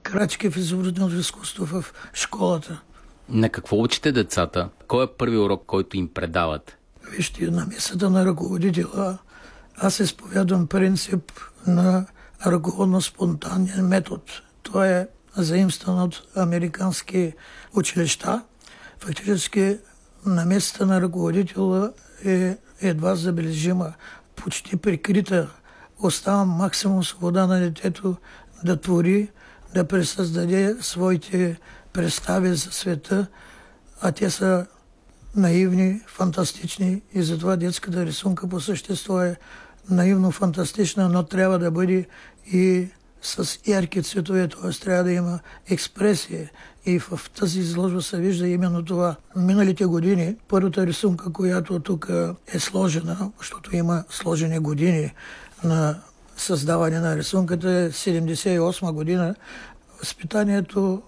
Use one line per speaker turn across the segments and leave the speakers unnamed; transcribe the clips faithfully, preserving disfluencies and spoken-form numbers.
крачки в изобразителното изкуство в школата.
На какво учите децата? Кой е първият урок, който им предават?
Вижте, на месата на ръководителя аз изповядвам принцип на ръководно-спонтанен метод. Това е заимстван от американски училища. Фактически на месата на ръководителя е едва забележима, почти прикрита. Остава максимум свобода на детето да твори, да пресъздаде своите представи за света, а те са наивни, фантастични и затова детската рисунка по същество е наивно-фантастична, но трябва да бъде и с ярки цветове, т.е. трябва да има експресия. И в тази изложба се вижда именно това. Миналите години, първата рисунка, която тук е сложена, защото има сложени години на създаване на рисунката, е седемдесет и осма година. Възпитанието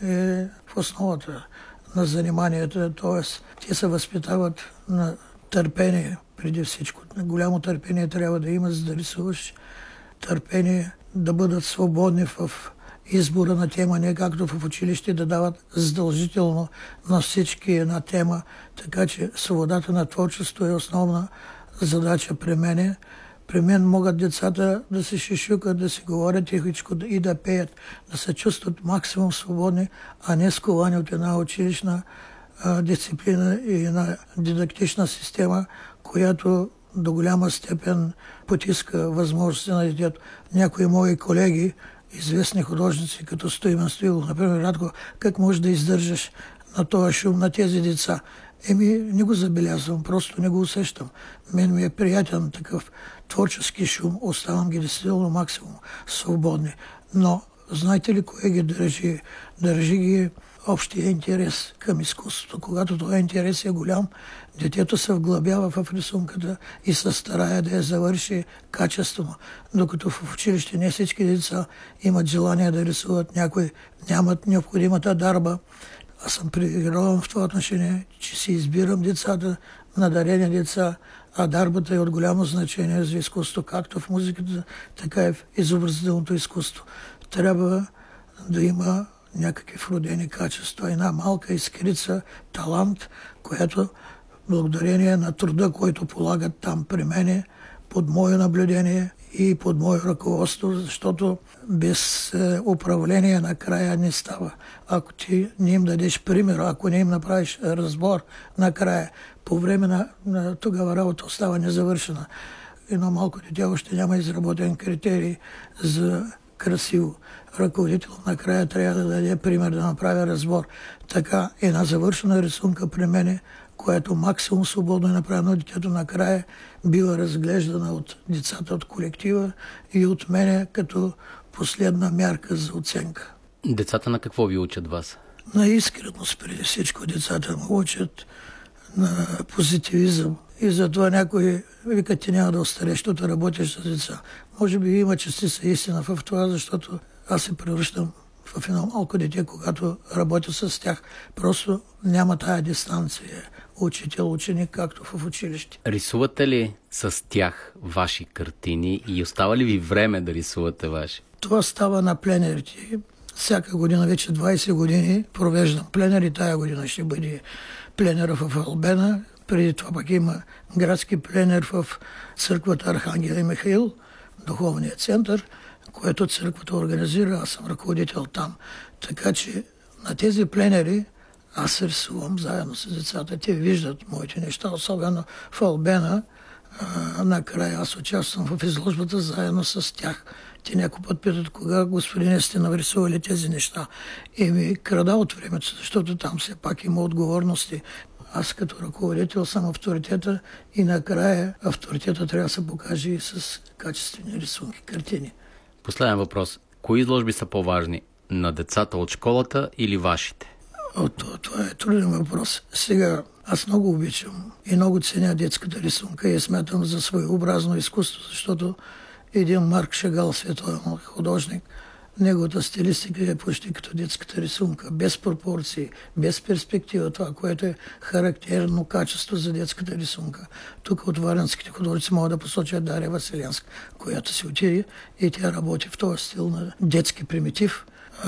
е в основата на заниманията, т.е. те се възпитават на търпение преди всичко. Голямо търпение трябва да има, за да рисуваш. Търпение да бъдат свободни в избора на тема, не както в училище да дават задължително на всички една тема. Така че свободата на творчество е основна задача при мене. При мен могат децата да се шишукат, да си говорят тихичко и да пеят, да се чувстват максимум свободни, а не сковани от една училищна а, дисциплина и една дидактична система, която до голяма степен потиска възможности на детето. Някои мои колеги, известни художници, като Стоиман Стоилов, например, Радко, как можеш да издържаш на този шум, на тези деца? Еми, не го забелязвам, просто не го усещам. Мен ми е приятен такъв творчески шум, оставам ги действително максимум свободни. Но знаете ли кое ги държи? Държи ги общия интерес към изкуството. Когато този интерес е голям, детето се вглъбява в рисунката и се старае да я завърши качествено. Докато в училище не всички деца имат желание да рисуват, някои нямат необходимата дарба. Аз съм привилегирован в това отношение, че си избирам децата, надарени деца, а дарбата е от голямо значение за изкуство, както в музиката, така и в изобразителното изкуство. Трябва да има някакви вродени качества, една малка искрица, талант, която благодарение на труда, който полагат там при мене, под мое наблюдение и под мое ръководство, защото без управление накрая не става. Ако ти не им дадеш пример, ако не им направиш разбор накрая, по време на, на тогава работа остава незавършена. Едно малко дете още няма изработен критерий за красиво. Ръководител накрая трябва да даде пример, да направи разбор. Така една завършена рисунка при мене, която максимум свободно е направено, детето накрая бива разглеждана от децата от колектива и от мене като последна мярка за оценка.
Децата на какво ви учат вас?
На искреност преди всичко децата му учат, на позитивизъм. И затова някой вика, ти няма да остареш, защото работиш с деца. Може би има частица истина в това, защото аз се превръщам в едно малко дете, когато работя с тях. Просто няма тая дистанция. Учител, ученик, както в училище.
Рисувате ли с тях ваши картини и остава ли ви време да рисувате ваши?
Това става на пленерите. Всяка година, вече двайсет години, провеждам пленери. Тая година ще бъде пленера в Албена. Преди това пък има градски пленер в църквата Архангел и Михаил, духовния център, което църквата организира. Аз съм ръководител там. Така че на тези пленери аз рисувам заедно с децата. Те виждат моите неща, особено в Албена. А, накрая аз участвам в изложбата заедно с тях. Те някой път питат, кога господине сте нарисували тези неща. И ми крада от времето, защото там все пак има отговорности. Аз като ръководител съм авторитета и накрая авторитета трябва да се покаже и с качествени рисунки, картини.
Последен въпрос. Кои изложби са по-важни? На децата от школата или вашите?
О, това, това е труден въпрос. Сега, аз много обичам и много ценя детската рисунка и я смятам за своеобразно изкуство, защото един Марк Шагал, световен художник, неговата стилистика е почти като детската рисунка, без пропорции, без перспектива, това, което е характерно качество за детската рисунка. Тук от варненските художници могат да посочат Дария Василянска, която си отиде и тя работи в този стил на детски примитив,